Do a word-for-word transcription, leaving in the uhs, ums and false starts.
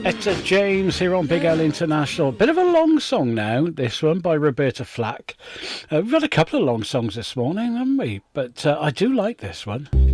Etta James here on Big L International. Bit of a long song now, this one by Roberta Flack. Uh, we've had a couple of long songs this morning, haven't we? But uh, I do like this one.